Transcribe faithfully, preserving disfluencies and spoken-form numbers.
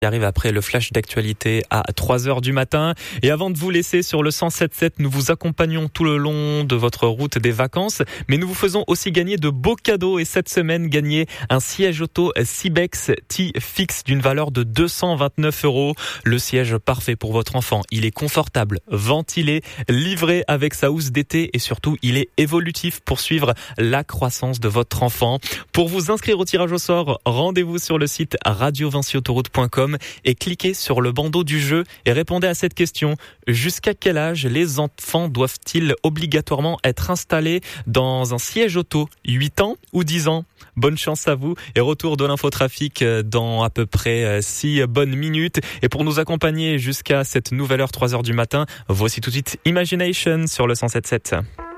qui arrive après le flash d'actualité à trois heures du matin. Et avant de vous laisser sur le cent sept sept, nous vous accompagnons tout le long de votre route des vacances, mais nous vous faisons aussi gagner de beaux cadeaux. Et cette semaine, gagner un siège auto Cibex T-Fix d'une valeur de deux cent vingt-neuf euros. Le siège parfait pour votre enfant. Il est confortable, ventilé, livré avec sa housse d'été et surtout, il est évolutif pour suivre la croissance de votre enfant. Pour vous inscrire au tirage au sort, rendez-vous sur le site radio vinci autoroute point com et cliquez sur le bandeau du jeu et répondez à cette question. Jusqu'à quel âge les enfants doivent-ils obligatoirement être installés dans un siège auto? huit ans ou dix ans? Bonne chance à vous et retour de l'infotrafic dans à peu près six bonnes minutes. Et pour nous accompagner jusqu'à cette nouvelle heure, trois heures du matin, voici tout de suite Imagination sur le cent sept sept.